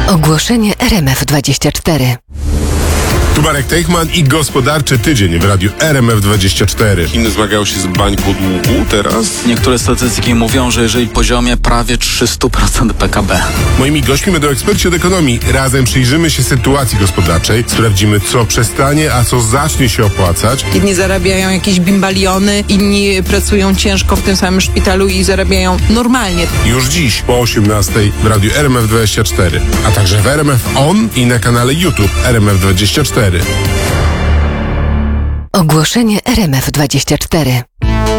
Ogłoszenie RMF24. Tu Marek Teichman i Gospodarczy Tydzień w radiu RMF24. Chiny zmagają się z bańką długu teraz. Niektóre statystyki mówią, że jeżeli poziomie prawie 300% PKB. Moimi gośćmi będą eksperci od ekonomii. Razem przyjrzymy się sytuacji gospodarczej, sprawdzimy, co przestanie, a co zacznie się opłacać. Jedni zarabiają jakieś bimbaliony, inni pracują ciężko w tym samym szpitalu i zarabiają normalnie. Już dziś po 18:00 w radiu RMF24, a także w RMF On i na kanale YouTube RMF24. Ogłoszenie RMF24.